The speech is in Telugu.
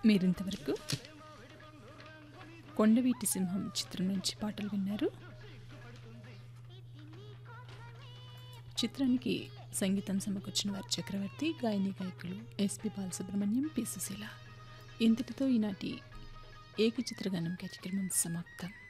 మీరింతవరకు కొండవీటి సింహం చిత్రం నుంచి పాటలు విన్నారు. చిత్రానికి సంగీతం సమకూర్చిన వారు చక్రవర్తి, గాయని గాయకులు ఎస్పి బాలసుబ్రహ్మణ్యం, పి సుశీల. ఇంతటితో ఈనాటి ఏకచిత్రగానం కార్యక్రమం సమాప్తం.